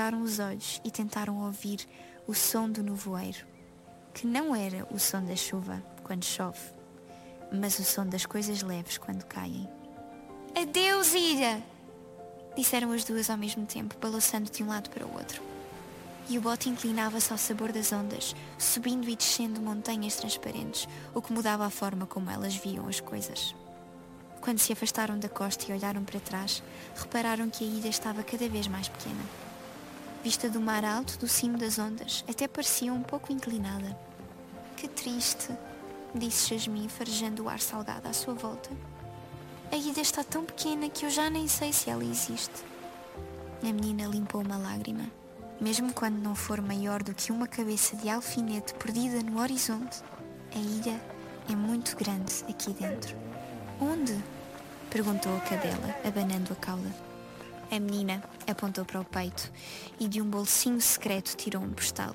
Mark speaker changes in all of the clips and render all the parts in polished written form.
Speaker 1: fecharam os olhos e tentaram ouvir o som do nevoeiro, que não era o som da chuva quando chove, mas o som das coisas leves quando caem. "Adeus, ilha!" disseram as duas ao mesmo tempo, balançando de um lado para o outro. E o bote inclinava-se ao sabor das ondas, subindo e descendo montanhas transparentes, o que mudava a forma como elas viam as coisas. Quando se afastaram da costa e olharam para trás, repararam que a ilha estava cada vez mais pequena. Vista do mar alto, do cimo das ondas, até parecia um pouco inclinada. "Que triste", disse Jasmine, farejando o ar salgado à sua volta. "A ilha está tão pequena que eu já nem sei se ela existe." A menina limpou uma lágrima. Mesmo quando não for maior do que uma cabeça de alfinete perdida no horizonte, a ilha é muito grande aqui dentro. "Onde?" perguntou a cadela, abanando a cauda. A menina apontou para o peito e de um bolsinho secreto tirou um postal.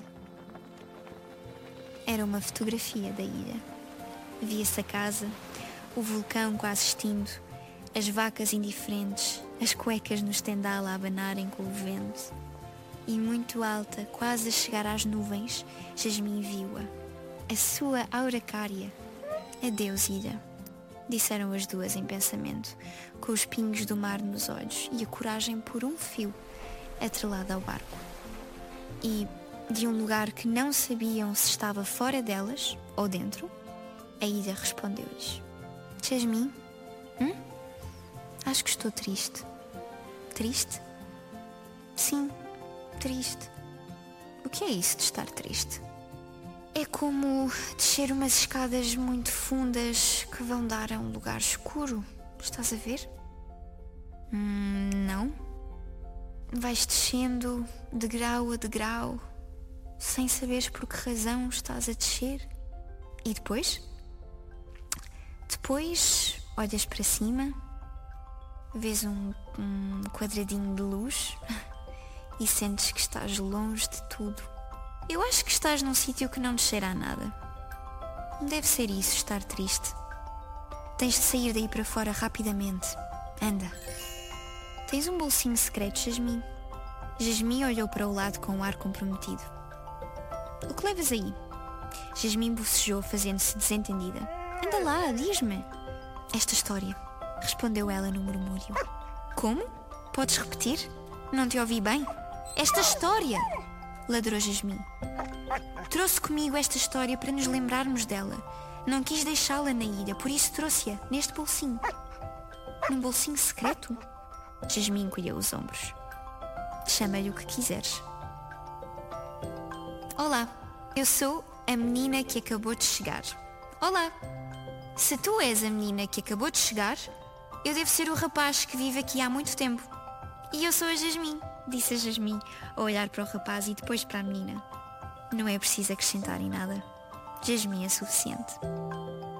Speaker 1: Era uma fotografia da ilha. Via-se a casa, o vulcão quase extinto, as vacas indiferentes, as cuecas no estendal a abanarem com o vento. E muito alta, quase a chegar às nuvens, Jasmine viu-a. A sua Araucária. "Adeus, ilha", disseram as duas em pensamento, com os pingos do mar nos olhos e a coragem por um fio atrelada ao barco. E, de um lugar que não sabiam se estava fora delas ou dentro, a ilha respondeu-lhes: "Jasmine? Acho que estou triste." "Triste?" "Sim, triste." "O que é isso de estar triste?" "É como descer umas escadas muito fundas que vão dar a um lugar escuro. Estás a ver?" Não." "Vais descendo degrau a degrau, sem saberes por que razão estás a descer. E depois? Depois olhas para cima, vês um quadradinho de luz e sentes que estás longe de tudo. Eu acho que estás num sítio que não te cheira a nada. Deve ser isso, estar triste. Tens de sair daí para fora rapidamente. Anda." "Tens um bolsinho secreto, Jasmine." Jasmine olhou para o lado com um ar comprometido. "O que levas aí?" Jasmine bocejou, fazendo-se desentendida. "Anda lá, diz-me." "Esta história", respondeu ela no murmúrio. "Como? Podes repetir? Não te ouvi bem." "Esta história!" ladrou Jasmine. "Trouxe comigo esta história para nos lembrarmos dela. Não quis deixá-la na ilha, por isso trouxe-a neste bolsinho." "Num bolsinho secreto?" Jasmine encolheu os ombros. "Chama-lhe o que quiseres." "Olá, eu sou a menina que acabou de chegar." "Olá, se tu és a menina que acabou de chegar, eu devo ser o rapaz que vive aqui há muito tempo." "E eu sou a Jasmine", disse a Jasmine, a olhar para o rapaz e depois para a menina. Não é preciso acrescentarem nada. Jasmine é suficiente.